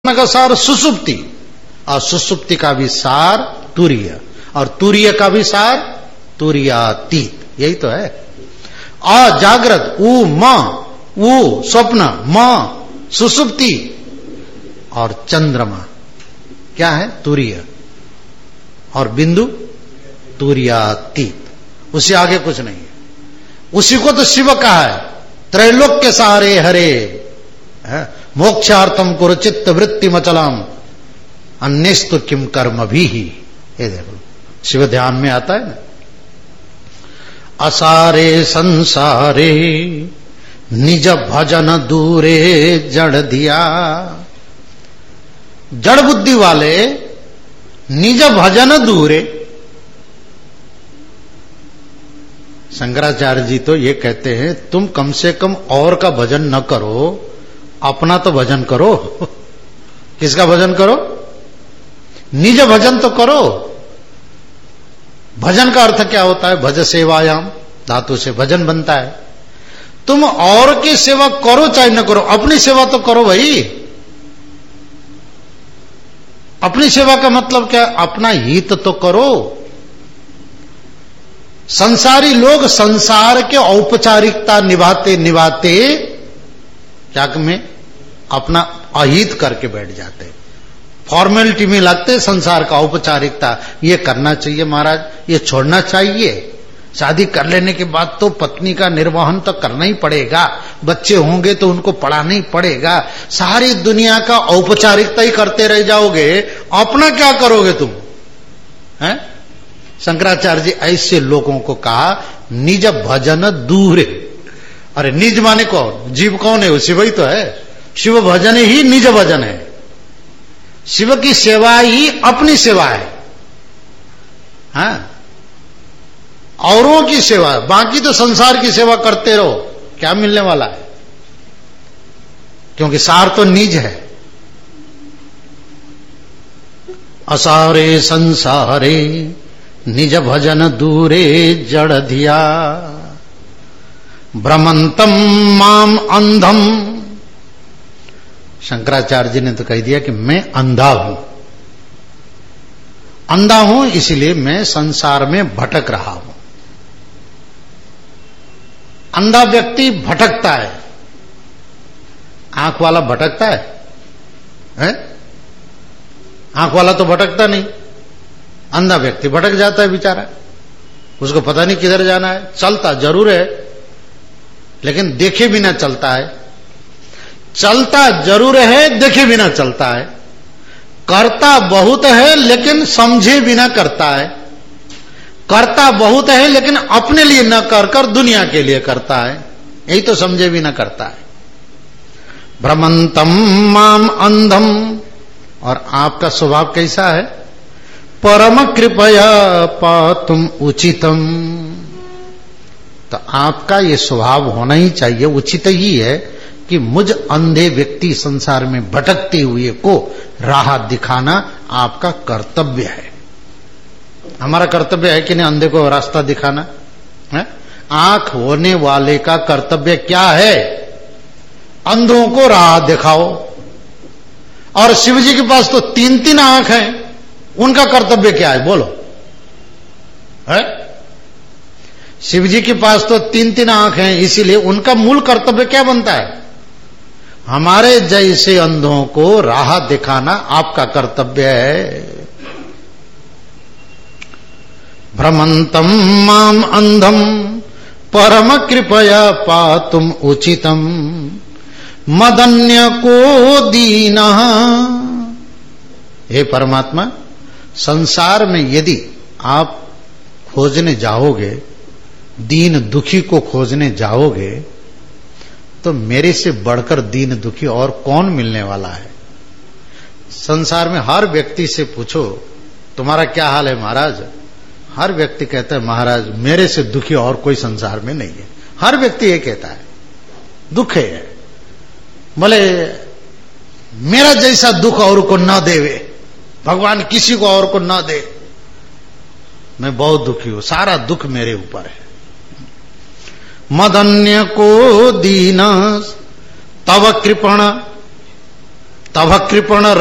का सार सुसुप्ति, और सुसुप्ति का भी सार तुरीय, और तुरीय का भी सार तुरीयातीत। यही तो है। अजागृत ऊ म, ऊ स्वप्न म सुसुप्ति, और चंद्रमा क्या है? तुरीय, और बिंदु तुरीयातीत। उससे आगे कुछ नहीं है। उसी को तो शिव कहा है, त्रैलोक्य सारे हरे मोक्षार्थम कुरु चित्त वृत्ति मचलम अन्यस्तु किम कर्म भी ही। ये देखो शिव ध्यान में आता है ना। असारे संसारे निज भजन दूरे जड़ दिया। जड़ बुद्धि वाले निज भजन दूरे। शंकराचार्य जी तो ये कहते हैं तुम कम से कम और का भजन न करो, अपना तो भजन करो। किसका भजन करो? निज भजन तो करो। भजन का अर्थ क्या होता है? भज सेवायाम धातु से भजन बनता है। तुम और की सेवा करो चाहे न करो, अपनी सेवा तो करो भाई। अपनी सेवा का मतलब क्या? अपना हित तो करो। संसारी लोग संसार के औपचारिकता निभाते निभाते क्या में अपना अहित करके बैठ जाते, फॉर्मेलिटी में लगते संसार का औपचारिकता। ये करना चाहिए महाराज, ये छोड़ना चाहिए। शादी कर लेने के बाद तो पत्नी का निर्वहन तो करना ही पड़ेगा, बच्चे होंगे तो उनको पढ़ाना ही पड़ेगा। सारी दुनिया का औपचारिकता ही करते रह जाओगे, अपना क्या करोगे तुम? हैं? शंकराचार्य जी ऐसे लोगों को कहा निज भजन दूरे। अरे निज माने कौन? जीव कौन है? वो शिव ही तो है। शिव भजन ही निज भजन है। शिव की सेवा ही अपनी सेवा है। हाँ? औरों की सेवा, बाकी तो संसार की सेवा करते रहो, क्या मिलने वाला है? क्योंकि सार तो निज है। असारे संसारे निज भजन दूरे जड़ दिया। भ्रमंतम माम अंधम। शंकराचार्य जी ने तो कह दिया कि मैं अंधा हूं। अंधा हूं इसलिए मैं संसार में भटक रहा हूं। अंधा व्यक्ति भटकता है, आंख वाला भटकता है? आंख वाला तो भटकता नहीं, अंधा व्यक्ति भटक जाता है बेचारा। उसको पता नहीं किधर जाना है। चलता जरूर है लेकिन देखे बिना चलता है। चलता जरूर है, देखे बिना चलता है। करता बहुत है लेकिन समझे बिना करता है। करता बहुत है लेकिन अपने लिए न कर कर दुनिया के लिए करता है। यही तो समझे बिना करता है। भ्रमंतम माम अंधम। और आपका स्वभाव कैसा है? परम कृपया पातुम उचितम। तो आपका ये स्वभाव होना ही चाहिए, उचित ही है कि मुझ अंधे व्यक्ति संसार में भटकते हुए को राह दिखाना आपका कर्तव्य है। हमारा कर्तव्य है कि नहीं अंधे को रास्ता दिखाना है? आंख होने वाले का कर्तव्य क्या है? अंधों को राह दिखाओ। और शिव जी के पास तो 3-3 आंख हैं, उनका कर्तव्य क्या है बोलो? है? शिव जी के पास तो 3-3 आंख हैं, इसीलिए उनका मूल कर्तव्य क्या बनता है? हमारे जैसे अंधों को राह दिखाना आपका कर्तव्य है। भ्रमंतम माम अंधम परम कृपया पातुम उचितम मदन्य को दीना। हे परमात्मा, संसार में यदि आप खोजने जाओगे, दीन दुखी को खोजने जाओगे, तो मेरे से बढ़कर दीन दुखी और कौन मिलने वाला है? संसार में हर व्यक्ति से पूछो तुम्हारा क्या हाल है महाराज, हर व्यक्ति कहता है महाराज मेरे से दुखी और कोई संसार में नहीं है। हर व्यक्ति ये कहता है दुख है। बोले मेरा जैसा दुख और को न देवे, भगवान किसी को और को न दे, मैं बहुत दुखी हूं, सारा दुख मेरे ऊपर है। मदन्य को दीना तव कृपण। तभ कृपण